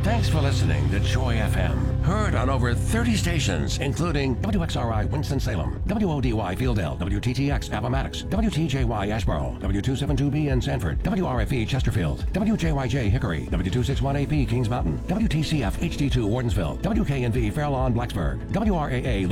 Thanks for listening to Joy FM. Heard on over 30 stations, including WXRI Winston-Salem, WODY Fieldale, WTTX Appomattox, WTJY Asheboro, W272B in Sanford, WRFE Chesterfield, WJYJ Hickory, W261AP Kings Mountain, WTCF HD2 Wardensville, WKNV Fair Lawn Blacksburg, WRAA